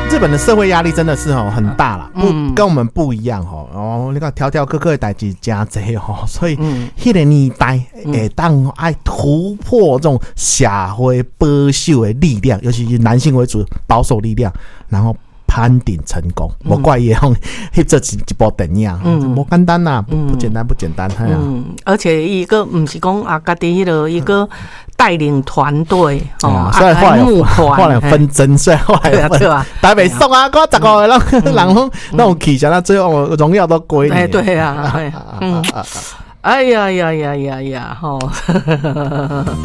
日本的社会压力真的是很大啦，跟我们不一样你看条条各个的代志真多所以那个年代会当爱突破这种社会保守的力量，尤其是男性为主保守力量，然后攀顶成功，不怪也用这几部电影，不简单呐，不简单，不简单。 而且一个不是讲家己一个带领团队所以后来纷争，所以后来台北送啊，我10个人那种气象，那最后荣耀都归你。 对啊，哎呀呀呀呀呀，